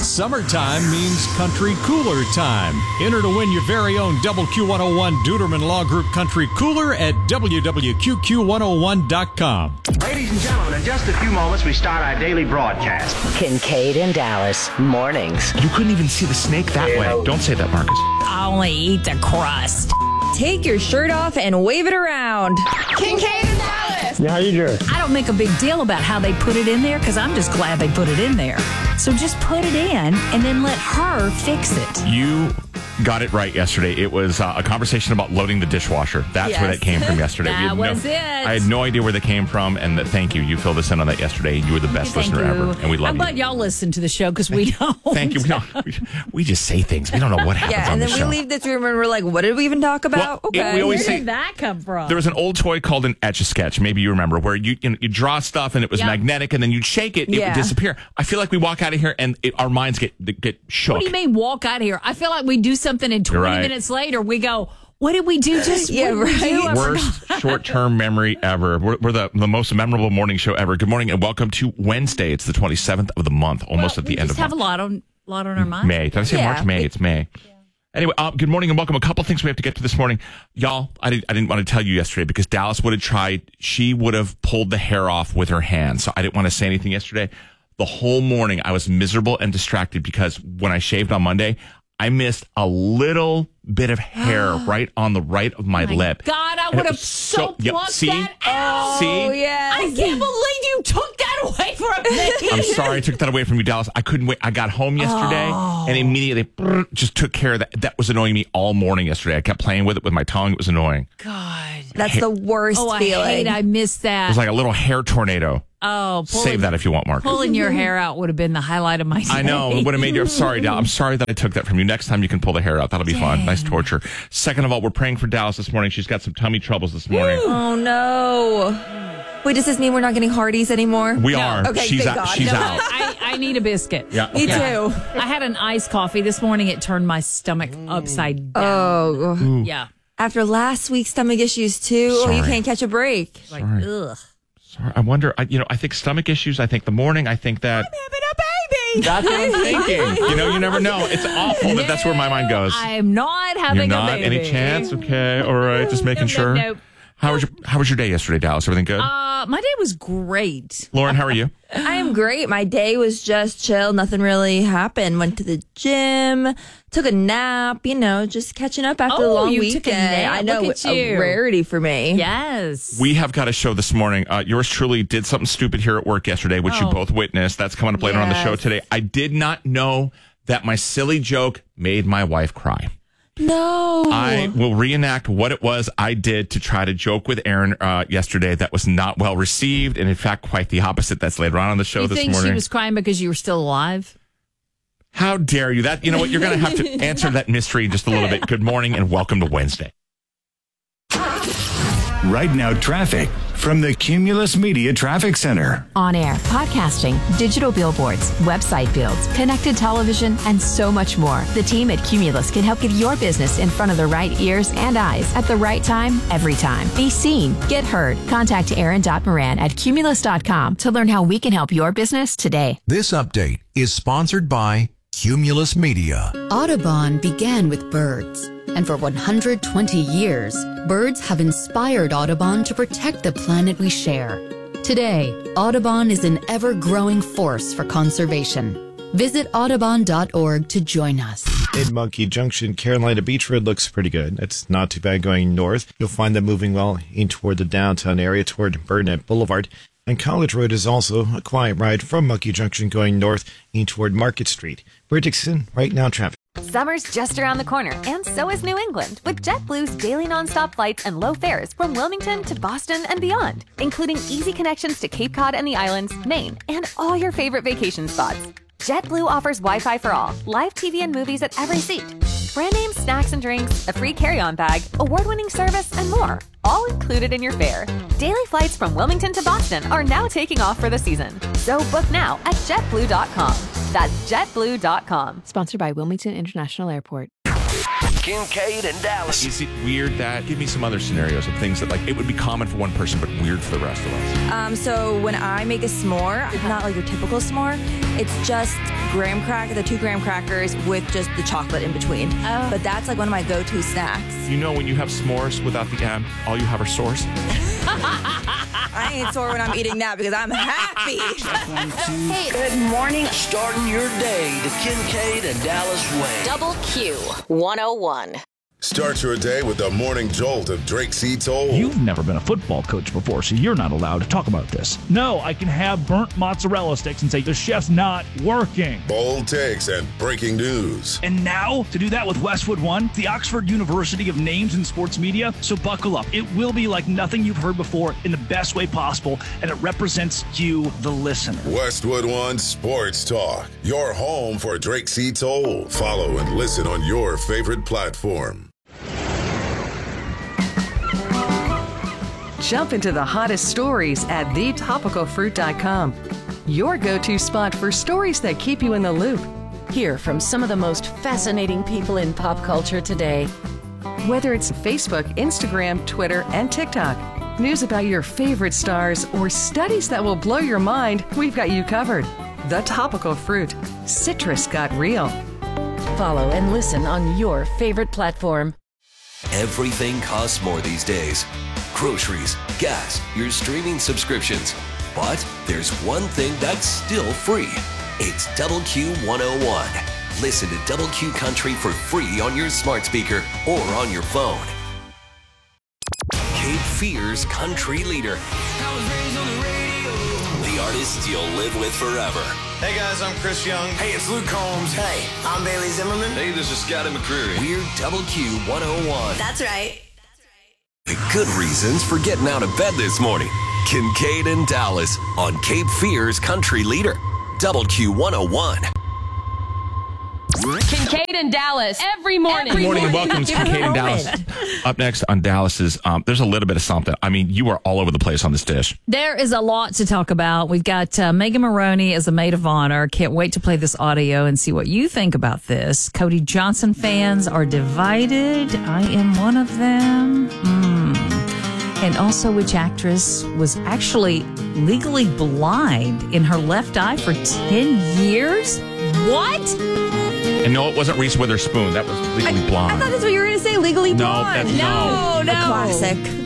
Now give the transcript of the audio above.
Summertime means country cooler time. Enter to win your very own WQ101 Duderman Law Group Country Cooler at www.QQ101.com. Ladies and gentlemen, in just a few moments, we start our daily broadcast. Kincaid and Dallas, mornings. You couldn't even see the snake that way. Don't say that, Marcus. I only eat the crust. Take your shirt off and wave it around. Kincaid and Dallas. Yeah, how you doing? I don't make a big deal about how they put it in there because I'm just glad they put it in there. So just put it in and then let her fix it. You got it right yesterday. It was a conversation about loading the dishwasher. That's where that came from yesterday. That was it. I had no idea where that came from, and thank you. You filled us in on that yesterday. You were the best listener ever, and we love I'm you. glad y'all listen to the show because we don't. Thank you. We just say things. We don't know what happens on and the then show. we leave this room and we're like, what did we even talk about? Well, we always Where say did that come from? there was an old toy called an Etch-a-Sketch. Maybe you remember, where you draw stuff and it was magnetic, and then you'd shake it, it would disappear. I feel like we walk out of here and our minds get shook. What do you mean walk out of here? I feel like we do something and 20 minutes later we go, what did we do just Worst short-term memory ever. We're the most memorable morning show ever. Good morning and welcome to Wednesday. It's the 27th of the month, almost at the end of the month. We just have a lot on our mind. May. Did I say March? May. It's May. Yeah. Anyway, good morning and welcome. A couple things we have to get to this morning. Y'all, I didn't want to tell you yesterday because Dallas would have tried. She would have pulled the hair off with her hand. So I didn't want to say anything yesterday. The whole morning I was miserable and distracted because when I shaved on Monday, I missed a little bit of hair right on the right of my lip. God, I would have plucked that out. See? Yes. I can't believe you took that away from me. I'm sorry I took that away from you, Dallas. I couldn't wait. I got home yesterday and immediately just took care of that. That was annoying me all morning yesterday. I kept playing with it with my tongue. It was annoying. God. That's the worst feeling. I missed that. It was like a little hair tornado. Oh, save that if you want, Marcus. Pulling your hair out would have been the highlight of my day. I know. It would have made you. I'm sorry, Dallas. I'm sorry that I took that from you. Next time you can pull the hair out. That'll be fun. Nice torture. Second of all, we're praying for Dallas this morning. She's got some tummy troubles this morning. Oh, no. Wait, does this mean we're not getting Hardee's anymore? We are. Okay, she's thank out. God. She's out. I need a biscuit. Yeah. Me too. I had an iced coffee this morning. It turned my stomach upside down. Oh. Yeah. After last week's stomach issues, too, you can't catch a break. Like, ugh. Sorry. I wonder, I think stomach issues. I think the morning. I think that. I'm having a baby. That's what I'm thinking. You never know. It's awful that that's where my mind goes. I am not having You're not? a baby. Any chance? Okay. All right. Just making sure. Nope. How was your day yesterday, Dallas? Everything good? My day was great. Lauren, how are you? I am great. My day was just chill. Nothing really happened. Went to the gym, took a nap, just catching up after the long you weekend. took a nap. I know, Look at you. a rarity for me. Yes. We have got a show this morning. Yours truly did something stupid here at work yesterday, which you both witnessed. That's coming up later on the show today. I did not know that my silly joke made my wife cry. No. I will reenact what it was I did to try to joke with Aaron yesterday that was not well received, and in fact, quite the opposite. That's later on the show this morning. You think she was crying because you were still alive? How dare you? You know what? You're going to have to answer that mystery in just a little bit. Good morning and welcome to Wednesday. Right now, traffic from the Cumulus Media Traffic Center. On air, podcasting, digital billboards, website builds, connected television, and so much more. The team at Cumulus can help get your business in front of the right ears and eyes at the right time, every time. Be seen, get heard. Contact Aaron.Moran at Cumulus.com to learn how we can help your business today. This update is sponsored by Cumulus Media. Audubon began with birds, and for 120 years, birds have inspired Audubon to protect the planet we share. Today, Audubon is an ever-growing force for conservation. Visit audubon.org to join us. In Monkey Junction, Carolina Beach Road looks pretty good. It's not too bad going north. You'll find them moving well in toward the downtown area, toward Burnett Boulevard. And College Road is also a quiet ride from Monkey Junction going north in toward Market Street. We're Dixon, right now traffic. Summer's just around the corner, and so is New England, with JetBlue's daily nonstop flights and low fares from Wilmington to Boston and beyond, including easy connections to Cape Cod and the islands, Maine, and all your favorite vacation spots. JetBlue offers Wi-Fi for all, live TV and movies at every seat, brand name snacks and drinks, a free carry-on bag, award-winning service, and more, all included in your fare. Daily flights from Wilmington to Boston are now taking off for the season, so book now at JetBlue.com. That's JetBlue.com. Sponsored by Wilmington International Airport. Kincaid and Dallas. Is it weird that, give me some other scenarios of things that it would be common for one person but weird for the rest of us? So when I make a s'more, it's not like your typical s'more. It's just the 2 graham crackers with just the chocolate in between. Oh. But that's like one of my go-to snacks. You know, when you have s'mores without the M, all you have are sores. I ain't sore when I'm eating that because I'm happy. Hey, good morning. Starting your day the Kincaid and Dallas way. Double Q 101. Start your day with the morning jolt of Drake C. Toll. You've never been a football coach before, so you're not allowed to talk about this. No, I can have burnt mozzarella sticks and say the chef's not working. Bold takes and breaking news. And now, to do that with Westwood One, the Oxford University of Names in Sports Media. So buckle up. It will be like nothing you've heard before in the best way possible, and it represents you, the listener. Westwood One Sports Talk. Your home for Drake C. Toll. Follow and listen on your favorite platform. Jump into the hottest stories at thetopicalfruit.com. Your go-to spot for stories that keep you in the loop. Hear from some of the most fascinating people in pop culture today. Whether it's Facebook, Instagram, Twitter, and TikTok, news about your favorite stars, or studies that will blow your mind, we've got you covered. The Topical Fruit. Citrus got real. Follow and listen on your favorite platform. Everything costs more these days. Groceries, gas, your streaming subscriptions. But there's one thing that's still free. It's Double Q 101. Listen to Double Q Country for free on your smart speaker or on your phone. Cape Fear's country leader. The artists you'll live with forever. Hey guys, I'm Chris Young. Hey, it's Luke Combs. Hey, I'm Bailey Zimmerman. Hey, this is Scotty McCreery. We're Double Q 101. That's right. The good reasons for getting out of bed this morning. Kincaid and Dallas on Cape Fear's country leader. Double Q 101. Kincaid and Dallas every morning. Good morning and welcome to Kincaid and Dallas. Up next on Dallas's, there's a little bit of something. I mean, you are all over the place on this dish. There is a lot to talk about. We've got Megan Maroney as a maid of honor. Can't wait to play this audio and see what you think about this. Cody Johnson fans are divided. I am one of them. And also, which actress was actually legally blind in her left eye for 10 years? What? And no, it wasn't Reese Witherspoon. That was Legally Blonde. I thought that's what you were going to say, Legally Blonde. No, a classic.